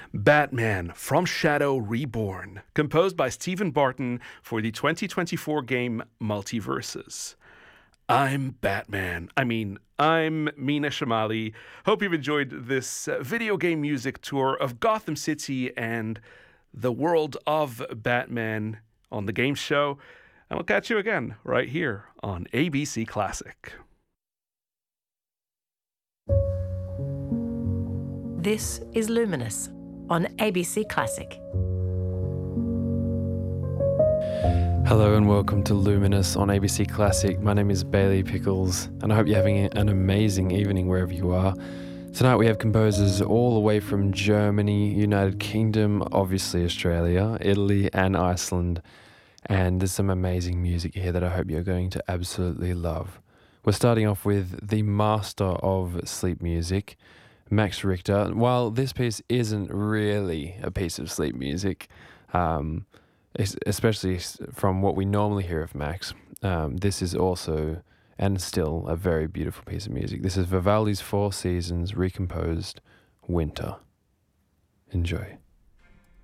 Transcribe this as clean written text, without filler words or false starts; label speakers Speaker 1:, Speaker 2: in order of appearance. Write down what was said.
Speaker 1: Batman From Shadow Reborn, composed by Stephen Barton for the 2024 game Multiverses. I'm Batman. I'm Mina Shamali. Hope you've enjoyed this video game music tour of Gotham City and the world of Batman on the game show. And we'll catch you again right here on ABC Classic.
Speaker 2: This is Luminous on ABC Classic.
Speaker 3: Hello and welcome to Luminous on ABC Classic. My name is Bailey Pickles and I hope you're having an amazing evening wherever you are. Tonight we have composers all the way from Germany, United Kingdom, obviously Australia, Italy and Iceland. And there's some amazing music here that I hope you're going to absolutely love. We're starting off with the master of sleep music, Max Richter. While this piece isn't really a piece of sleep music, especially from what we normally hear of Max, this is also and still a very beautiful piece of music. This is Vivaldi's Four Seasons recomposed Winter. Enjoy.